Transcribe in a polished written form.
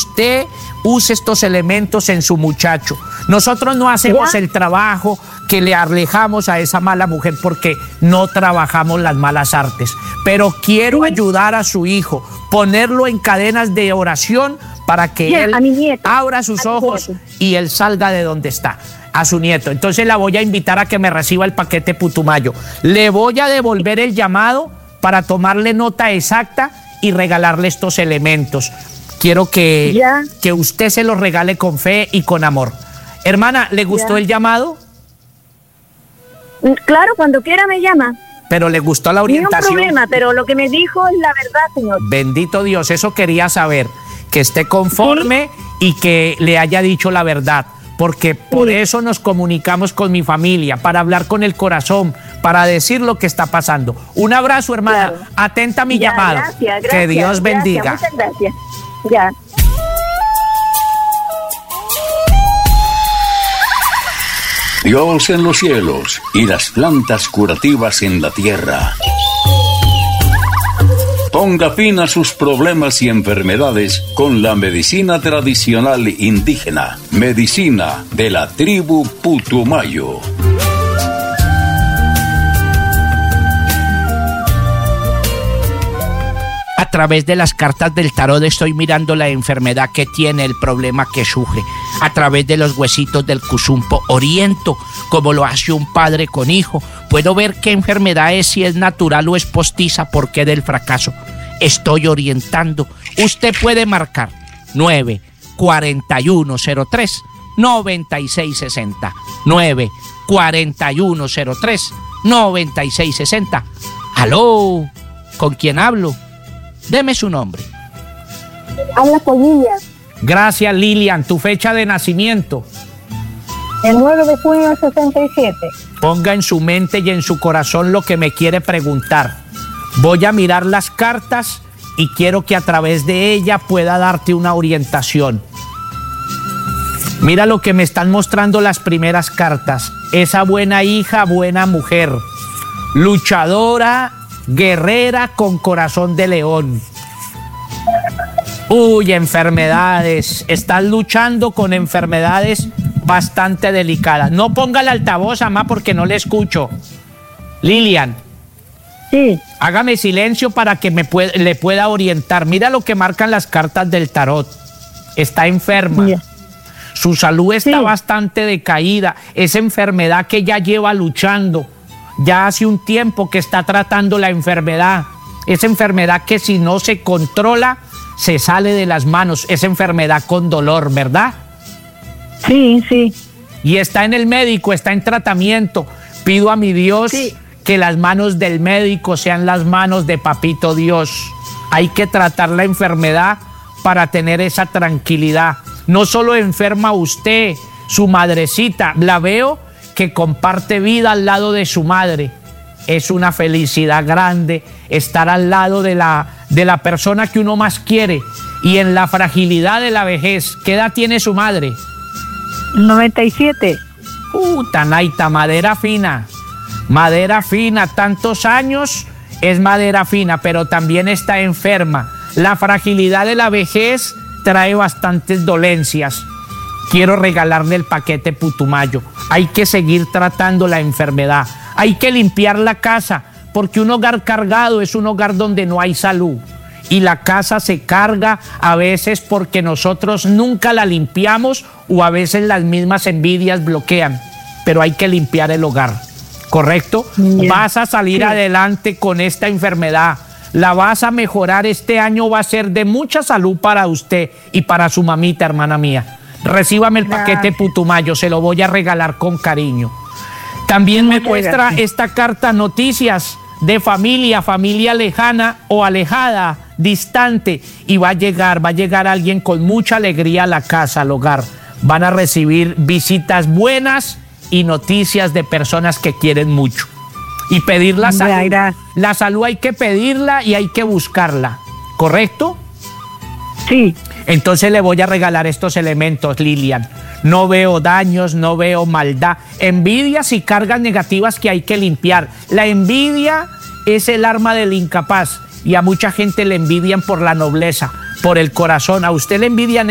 usted use estos elementos en su muchacho. Nosotros no hacemos el trabajo que le alejamos a esa mala mujer porque no trabajamos las malas artes. Pero quiero ayudar a su hijo, ponerlo en cadenas de oración para que él abra sus ojos y él salga de donde está. A su nieto. Entonces la voy a invitar a que me reciba el paquete Putumayo. Le voy a devolver el llamado para tomarle nota exacta y regalarle estos elementos. Quiero que usted se los regale con fe y con amor. Hermana, ¿le gustó el llamado? Claro, cuando quiera me llama. Pero le gustó la orientación. No hay problema, pero lo que me dijo es la verdad, señor. Bendito Dios, eso quería saber. Que esté conforme y que le haya dicho la verdad. Porque por eso nos comunicamos con mi familia, para hablar con el corazón, para decir lo que está pasando. Un abrazo, hermana. Claro. Atenta a mi llamado. Gracias, que Dios bendiga. Muchas gracias. Ya. Dios en los cielos y las plantas curativas en la tierra. Ponga fin a sus problemas y enfermedades con la medicina tradicional indígena, medicina de la tribu Putumayo. A través de las cartas del tarot estoy mirando la enfermedad que tiene, el problema que sufre. A través de los huesitos del cusumpo oriento, como lo hace un padre con hijo. Puedo ver qué enfermedad es, si es natural o es postiza, por qué del fracaso. Estoy orientando. Usted puede marcar 94103-9660. 94103-9660. ¿Aló? ¿Con quién hablo? Deme su nombre. Habla con Lilian. Gracias, Lilian. ¿Tu fecha de nacimiento? El 9 de junio del 67. Ponga en su mente y en su corazón lo que me quiere preguntar. Voy a mirar las cartas y quiero que a través de ella pueda darte una orientación. Mira lo que me están mostrando las primeras cartas. Esa buena hija, buena mujer, luchadora, guerrera con corazón de león. Uy, enfermedades. Estás luchando con enfermedades bastante delicadas. No ponga el altavoz, mamá, porque no le escucho. Lilian. Sí. Hágame silencio para que le pueda orientar. Mira lo que marcan las cartas del tarot. Está enferma. Yeah. Su salud está bastante decaída. Esa enfermedad que ya lleva luchando. Ya hace un tiempo que está tratando la enfermedad. Esa enfermedad que si no se controla, se sale de las manos. Esa enfermedad con dolor, ¿verdad? Sí, sí. Y está en el médico, está en tratamiento. Pido a mi Dios que las manos del médico sean las manos de Papito Dios. Hay que tratar la enfermedad para tener esa tranquilidad. No solo enferma usted, su madrecita. La veo que comparte vida al lado de su madre. Es una felicidad grande estar al lado de la persona que uno más quiere. Y en la fragilidad de la vejez, ¿qué edad tiene su madre? 97. Tanaita, madera fina. Madera fina, tantos años, es madera fina, pero también está enferma. La fragilidad de la vejez trae bastantes dolencias. Quiero regalarle el paquete Putumayo. Hay que seguir tratando la enfermedad. Hay que limpiar la casa, porque un hogar cargado es un hogar donde no hay salud. Y la casa se carga a veces porque nosotros nunca la limpiamos o a veces las mismas envidias bloquean. Pero hay que limpiar el hogar, ¿correcto? Vas a salir adelante con esta enfermedad. La vas a mejorar. Este año va a ser de mucha salud para usted y para su mamita, hermana mía. Recíbame el paquete Putumayo, se lo voy a regalar con cariño. También me muestra esta carta noticias de familia, familia lejana o alejada, distante, y va a llegar alguien con mucha alegría a la casa, al hogar. Van a recibir visitas buenas y noticias de personas que quieren mucho. Y pedir la salud. La salud hay que pedirla y hay que buscarla, ¿correcto? Sí. Entonces le voy a regalar estos elementos, Lilian. No veo daños, no veo maldad. Envidias y cargas negativas que hay que limpiar. La envidia es el arma del incapaz y a mucha gente le envidian por la nobleza, por el corazón. A usted le envidian